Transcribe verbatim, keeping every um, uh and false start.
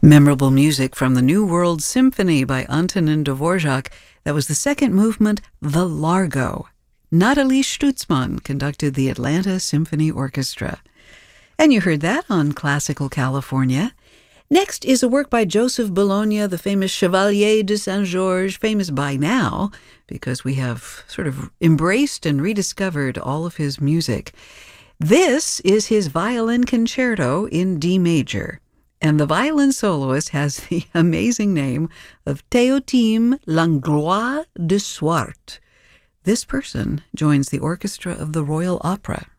Memorable music from the New World Symphony by Antonin Dvorak. That was the second movement, The Largo. Nathalie Stutzmann conducted the Atlanta Symphony Orchestra. And you heard that on Classical California. Next is a work by Joseph Bologna, the famous Chevalier de Saint-Georges, famous by now because we have sort of embraced and rediscovered all of his music. This is his violin concerto in D major. And the violin soloist has the amazing name of Théotime Langlois de Swart. This person joins the orchestra of the Royal Opera.